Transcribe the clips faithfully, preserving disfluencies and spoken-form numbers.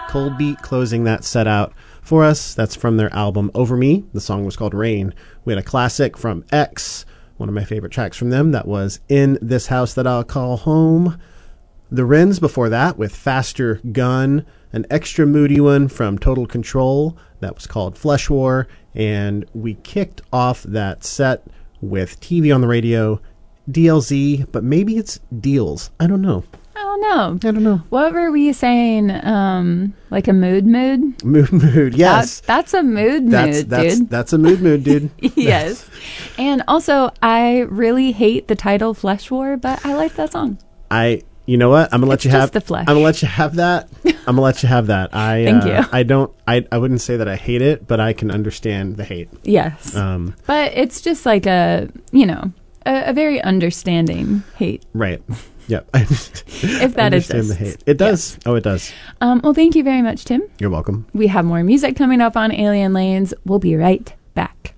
Cold Beat closing that set out for us. That's from their album Over Me. The song was called Rain. We had a classic from X, one of my favorite tracks from them. That was In This House That I'll Call Home. The Wrens before that with Faster Gun, an extra moody one from Total Control that was called Flesh War, and we kicked off that set with T V on the Radio, D L Z, but maybe it's Deals. I don't know. I don't know. I don't know. What were we saying? Um, like a mood mood? Mood mood, yes. That, that's a mood that's, mood, that's, dude. That's a mood mood, dude. Yes. And also, I really hate the title Flesh War, but I like that song. I... You know what? I'm gonna let it's you have. The flesh. I'm gonna let you have that. I'm gonna let you have that. I. Thank uh, you. I don't. I. I wouldn't say that I hate it, but I can understand the hate. Yes. Um. But it's just like a, you know, a, a very understanding hate. Right. Yep. If that understand exists. the hate. It does. Yes. Oh, it does. Um. Well, thank you very much, Tim. You're welcome. We have more music coming up on Alien Lanes. We'll be right back.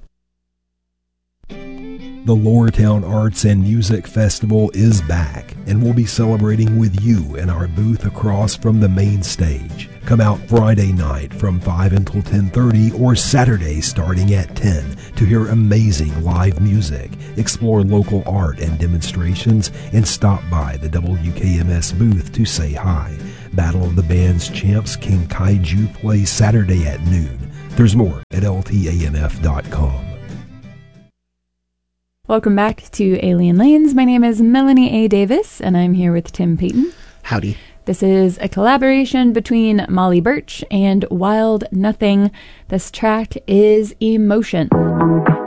The Lowertown Arts and Music Festival is back, and we'll be celebrating with you in our booth across from the main stage. Come out Friday night from five until ten thirty or Saturday starting at ten to hear amazing live music, explore local art and demonstrations, and stop by the W K M S booth to say hi. Battle of the Bands champs King Kaiju play Saturday at noon. There's more at L T A M F dot com. Welcome back to Alien Lanes. My name is Melanie A. Davis, and I'm here with Tim Payton. Howdy. This is a collaboration between Molly Birch and Wild Nothing. This track is Emotion.